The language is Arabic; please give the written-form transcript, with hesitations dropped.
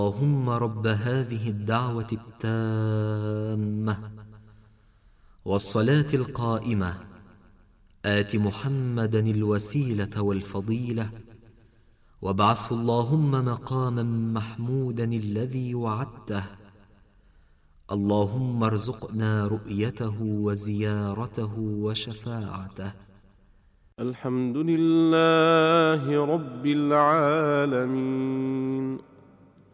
اللهم رب هذه الدعوة التامة والصلاة القائمة آت محمدا الوسيلة والفضيلة وابعثه اللهم مقاما محمودا الذي وعدته. اللهم ارزقنا رؤيته وزيارته وشفاعته. الحمد لله رب العالمين.